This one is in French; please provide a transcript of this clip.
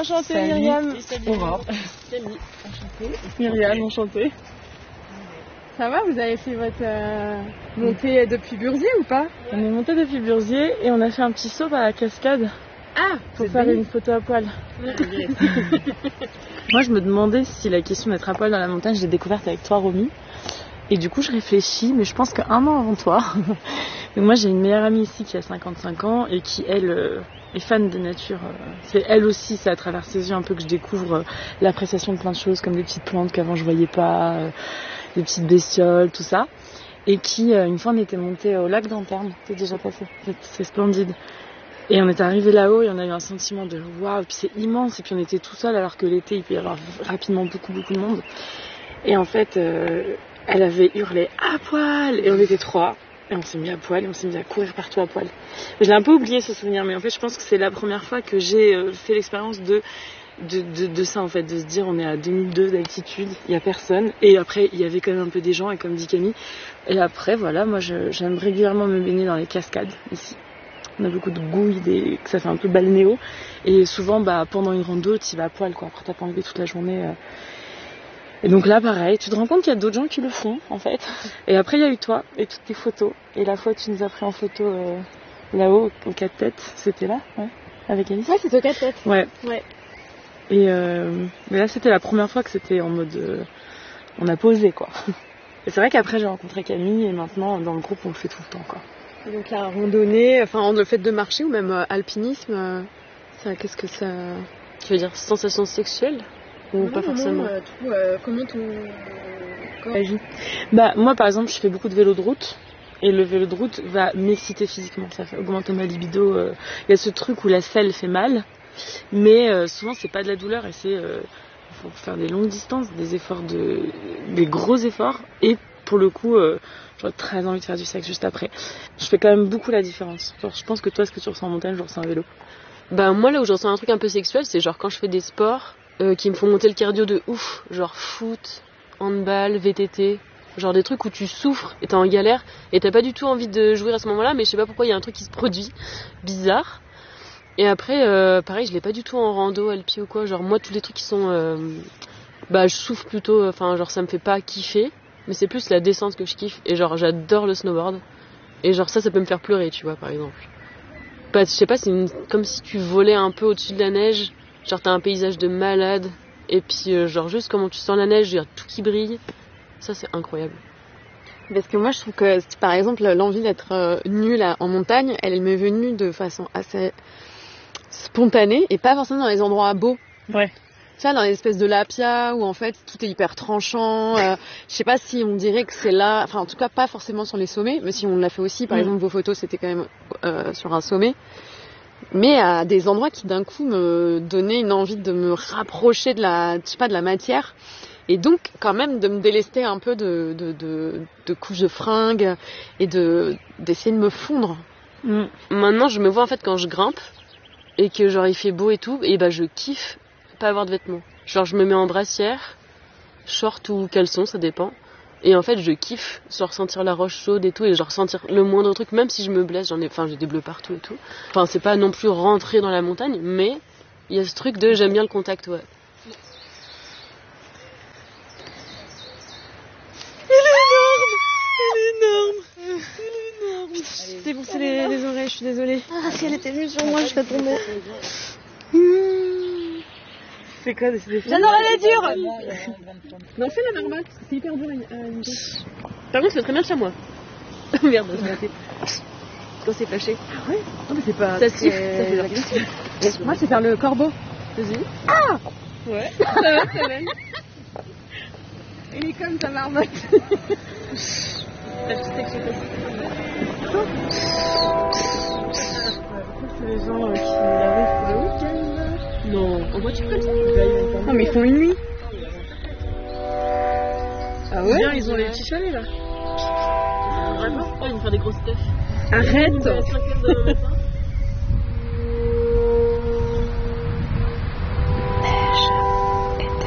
Enchantée Salut. Myriam. Aurore. Camille. Enchantée. Myriam, enchantée. Ça va, vous avez fait votre montée depuis Burzier ou pas? On est monté depuis Burzier et on a fait un petit saut à la cascade Ah, pour faire une photo à poil. Moi je me demandais si la question d'être à poil dans la montagne, je l'ai découverte avec toi Romy. Et du coup je réfléchis, mais je pense qu'un an avant toi. Donc moi j'ai une meilleure amie ici qui a 55 ans et qui elle est fan de nature. C'est elle aussi, c'est à travers ses yeux un peu que je découvre l'appréciation de plein de choses, comme des petites plantes qu'avant je voyais pas, des petites bestioles, tout ça. Et qui, une fois on était monté au lac d'Anterne, t'es déjà passé, c'est splendide. Et on est arrivé là-haut et on a eu un sentiment de waouh, et puis c'est immense, et puis on était tout seul alors que l'été il peut y avoir rapidement beaucoup de monde. Et en fait, elle avait hurlé à poil, et on était trois, et on s'est mis à poil, et on s'est mis à courir partout à poil. Je l'ai un peu oublié ce souvenir, mais en fait je pense que c'est la première fois que j'ai fait l'expérience de ça en fait, de se dire on est à 2002 d'altitude, il y a personne, et après il y avait quand même un peu des gens, et comme dit Camille, et après voilà, moi j'aime régulièrement me baigner dans les cascades ici. On a beaucoup de gouilles, que ça fait un peu balnéo, et souvent pendant une rando tu vas à poil quoi, après t'as pas enlevé toute la journée. Et donc là pareil, tu te rends compte qu'il y a d'autres gens qui le font en fait. Et après il y a eu toi et toutes tes photos, et la fois que tu nous as pris en photo là-haut aux 4 têtes, c'était là, ouais, avec Alice. Ouais, c'était aux 4 têtes. Ouais. Et mais là c'était la première fois que c'était en mode on a posé quoi. Et c'est vrai qu'après j'ai rencontré Camille, et maintenant dans le groupe on le fait tout le temps quoi. Donc la randonnée, enfin le fait de marcher ou même alpinisme, ça, qu'est-ce que ça... Tu veux dire sensation sexuelle ou pas forcément? Comment ton corps agit. Moi par exemple je fais beaucoup de vélo de route. Et le vélo de route va m'exciter physiquement, ça fait augmenter ma libido. Il y a ce truc où la selle fait mal, mais souvent c'est pas de la douleur, et c'est faut faire des longues distances, des gros efforts, et pour le coup j'aurais très envie de faire du sexe juste après. Je fais quand même beaucoup la différence. Genre, je pense que toi ce que tu ressens en montagne, je ressens en vélo. Moi là où je ressens un truc un peu sexuel, c'est genre quand je fais des sports qui me font monter le cardio de ouf, genre foot, handball, VTT. Genre des trucs où tu souffres et t'es en galère et t'as pas du tout envie de jouir à ce moment-là, mais je sais pas pourquoi il y a un truc qui se produit bizarre. Et après pareil, je l'ai pas du tout en rando, alpi ou quoi. Genre moi tous les trucs qui sont je souffre plutôt, enfin genre ça me fait pas kiffer, mais c'est plus la descente que je kiffe. Et genre j'adore le snowboard, et genre ça peut me faire pleurer, tu vois, par exemple. Je sais pas, comme si tu volais un peu au-dessus de la neige, genre t'as un paysage de malade, et puis genre juste comment tu sens la neige, il y a tout qui brille. Ça, c'est incroyable. Parce que moi, je trouve que, par exemple, l'envie d'être nulle en montagne, elle m'est venue de façon assez spontanée, et pas forcément dans les endroits beaux. Ouais. Tu vois, dans les espèces de lapia où en fait tout est hyper tranchant. Je sais pas si on dirait que c'est là, enfin en tout cas pas forcément sur les sommets, mais si on l'a fait aussi, par exemple vos photos c'était quand même sur un sommet. Mais à des endroits qui d'un coup me donnaient une envie de me rapprocher de la matière. Et donc, quand même, de me délester un peu de couches de fringues et d'essayer de me fondre. Maintenant, je me vois en fait quand je grimpe et que genre il fait beau et tout, et je kiffe pas avoir de vêtements. Genre, je me mets en brassière, short ou caleçon, ça dépend. Et en fait, je kiffe genre sentir la roche chaude et tout, et genre sentir le moindre truc, même si je me blesse, j'ai des bleus partout et tout. Enfin, c'est pas non plus rentrer dans la montagne, mais il y a ce truc de j'aime bien le contact, ouais. C'est bon, c'est les oreilles, je suis désolée. Ah, si elle était venue sur moi, je serais tombée. C'est quoi des J'adore la nature. Non, fais la normale, parce que c'est hyper dur à imiter. Par contre, c'est très bien de chez moi. Merde, je l'ai raté. Quand c'est fâché. Ah ouais? Non, mais c'est pas... Ça siffle, ça fait genre... Moi, c'est faire le corbeau. Vas-y. Ah! Ouais. Ça va, ça va. Il est comme sa marmotte. La petite section c'est les gens qui arrivent pour le week-end. Non, en voiture comme ça. Non, mais ils font une nuit. Ah ouais? Bien, ils ont les petits chalets là. Vraiment? Oh, ils vont faire des grosses teufs. Arrête! À 5 heures de matin.